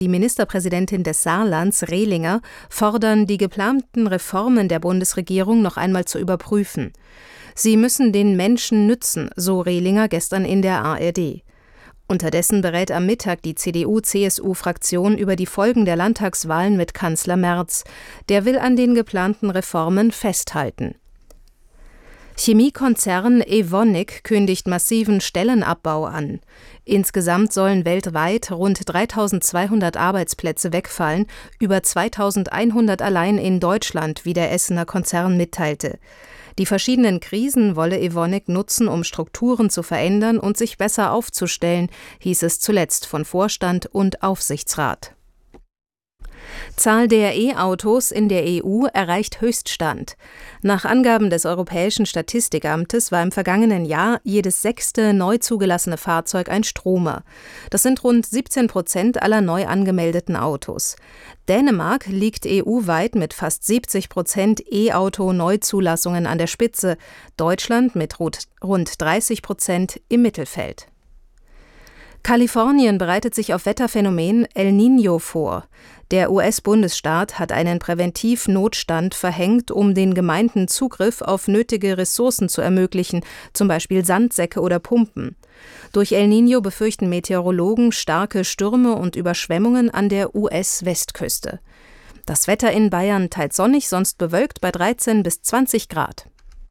Die Ministerpräsidentin des Saarlands, Rehlinger, fordern, die geplanten Reformen der Bundesregierung noch einmal zu überprüfen. Sie müssen den Menschen nützen, so Rehlinger gestern in der ARD. Unterdessen berät am Mittag die CDU-CSU-Fraktion über die Folgen der Landtagswahlen mit Kanzler Merz. Der will an den geplanten Reformen festhalten. Chemiekonzern Evonik kündigt massiven Stellenabbau an. Insgesamt sollen weltweit rund 3.200 Arbeitsplätze wegfallen, über 2.100 allein in Deutschland, wie der Essener Konzern mitteilte. Die verschiedenen Krisen wolle Evonik nutzen, um Strukturen zu verändern und sich besser aufzustellen, hieß es zuletzt von Vorstand und Aufsichtsrat. Zahl der E-Autos in der EU erreicht Höchststand. Nach Angaben des Europäischen Statistikamtes war im vergangenen Jahr jedes 6. neu zugelassene Fahrzeug ein Stromer. Das sind rund 17% aller neu angemeldeten Autos. Dänemark liegt EU-weit mit fast 70% E-Auto-Neuzulassungen an der Spitze, Deutschland mit rund 30% im Mittelfeld. Kalifornien bereitet sich auf Wetterphänomen El Niño vor. Der US-Bundesstaat hat einen Präventivnotstand verhängt, um den Gemeinden Zugriff auf nötige Ressourcen zu ermöglichen, zum Beispiel Sandsäcke oder Pumpen. Durch El Niño befürchten Meteorologen starke Stürme und Überschwemmungen an der US-Westküste. Das Wetter in Bayern teils sonnig, sonst bewölkt bei 13 bis 20 Grad.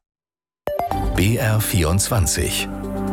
BR24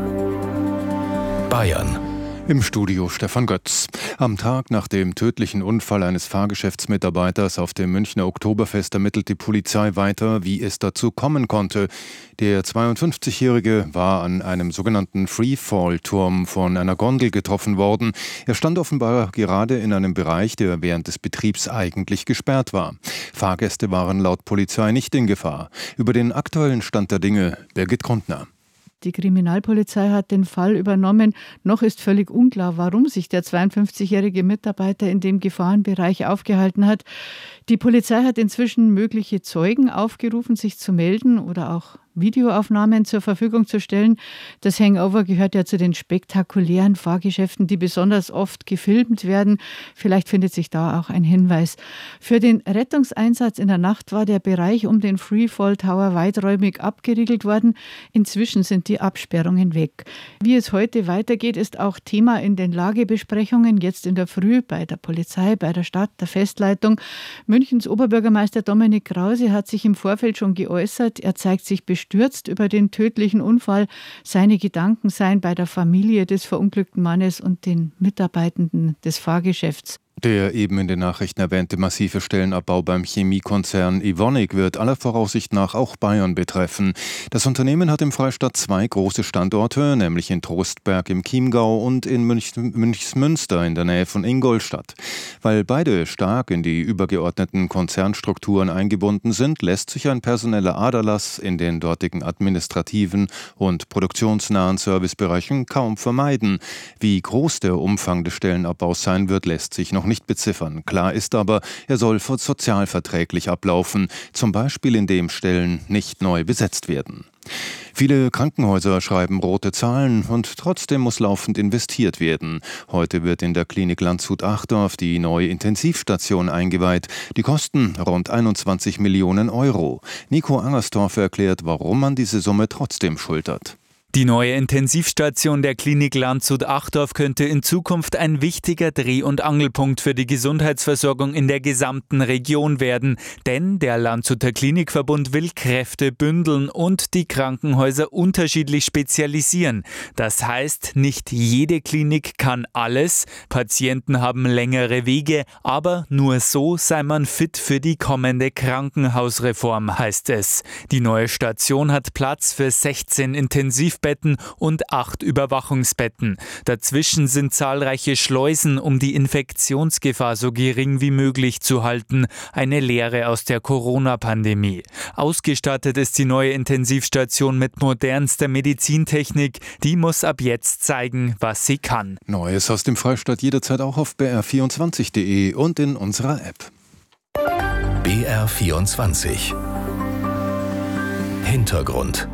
Bayern. Im Studio Stefan Götz. Am Tag nach dem tödlichen Unfall eines Fahrgeschäftsmitarbeiters auf dem Münchner Oktoberfest ermittelt die Polizei weiter, wie es dazu kommen konnte. Der 52-Jährige war an einem sogenannten Freefall-Turm von einer Gondel getroffen worden. Er stand offenbar gerade in einem Bereich, der während des Betriebs eigentlich gesperrt war. Fahrgäste waren laut Polizei nicht in Gefahr. Über den aktuellen Stand der Dinge, Birgit Grundner. Die Kriminalpolizei hat den Fall übernommen. Noch ist völlig unklar, warum sich der 52-jährige Mitarbeiter in dem Gefahrenbereich aufgehalten hat. Die Polizei hat inzwischen mögliche Zeugen aufgerufen, sich zu melden oder auch Videoaufnahmen zur Verfügung zu stellen. Das Hangover gehört ja zu den spektakulären Fahrgeschäften, die besonders oft gefilmt werden. Vielleicht findet sich da auch ein Hinweis. Für den Rettungseinsatz in der Nacht war der Bereich um den Freefall Tower weiträumig abgeriegelt worden. Inzwischen sind die Absperrungen weg. Wie es heute weitergeht, ist auch Thema in den Lagebesprechungen, jetzt in der Früh bei der Polizei, bei der Stadt, der Festleitung. Münchens Oberbürgermeister Dominik Krause hat sich im Vorfeld schon geäußert. Er zeigt sich bestürzt über den tödlichen Unfall. Seine Gedanken seien bei der Familie des verunglückten Mannes und den Mitarbeitenden des Fahrgeschäfts. Der eben in den Nachrichten erwähnte massive Stellenabbau beim Chemiekonzern Evonik wird aller Voraussicht nach auch Bayern betreffen. Das Unternehmen hat im Freistaat 2 große Standorte, nämlich in Trostberg im Chiemgau und in Münchsmünster in der Nähe von Ingolstadt. Weil beide stark in die übergeordneten Konzernstrukturen eingebunden sind, lässt sich ein personeller Aderlass in den dortigen administrativen und produktionsnahen Servicebereichen kaum vermeiden. Wie groß der Umfang des Stellenabbaus sein wird, lässt sich noch nicht beziffern. Klar ist aber, er soll sozialverträglich ablaufen, zum Beispiel indem Stellen nicht neu besetzt werden. Viele Krankenhäuser schreiben rote Zahlen und trotzdem muss laufend investiert werden. Heute wird in der Klinik Landshut-Achdorf die neue Intensivstation eingeweiht. Die kosten rund 21 Millionen Euro. Nico Angerstorff erklärt, warum man diese Summe trotzdem schultert. Die neue Intensivstation der Klinik Landshut-Achdorf könnte in Zukunft ein wichtiger Dreh- und Angelpunkt für die Gesundheitsversorgung in der gesamten Region werden. Denn der Landshuter Klinikverbund will Kräfte bündeln und die Krankenhäuser unterschiedlich spezialisieren. Das heißt, nicht jede Klinik kann alles. Patienten haben längere Wege, aber nur so sei man fit für die kommende Krankenhausreform, heißt es. Die neue Station hat Platz für 16 Intensivbetten und 8 Überwachungsbetten. Dazwischen sind zahlreiche Schleusen, um die Infektionsgefahr so gering wie möglich zu halten. Eine Lehre aus der Corona-Pandemie. Ausgestattet ist die neue Intensivstation mit modernster Medizintechnik. Die muss ab jetzt zeigen, was sie kann. Neues aus dem Freistaat jederzeit auch auf br24.de und in unserer App. BR24 Hintergrund.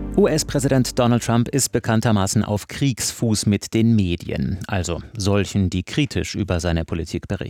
US-Präsident Donald Trump ist bekanntermaßen auf Kriegsfuß mit den Medien, also solchen, die kritisch über seine Politik berichten.